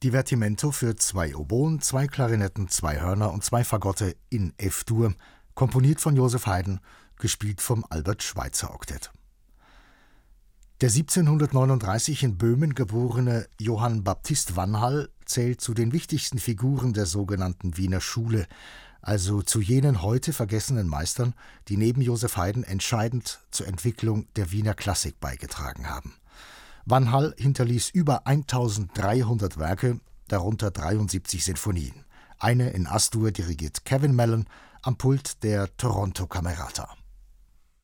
Divertimento für 2 Oboen, 2 Klarinetten, 2 Hörner und 2 Fagotte in F-Dur, komponiert von Joseph Haydn, gespielt vom Albert-Schweitzer-Oktett. Der 1739 in Böhmen geborene Johann Baptist Vanhall zählt zu den wichtigsten Figuren der sogenannten Wiener Schule, also zu jenen heute vergessenen Meistern, die neben Joseph Haydn entscheidend zur Entwicklung der Wiener Klassik beigetragen haben. Vanhall hinterließ über 1300 Werke, darunter 73 Sinfonien. Eine in As-Dur dirigiert Kevin Mellon, am Pult der Toronto Camerata.